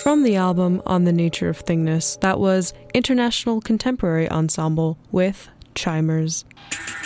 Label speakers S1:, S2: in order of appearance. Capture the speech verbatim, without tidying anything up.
S1: From the album On the Nature of Thingness, that was International Contemporary Ensemble with Chimers.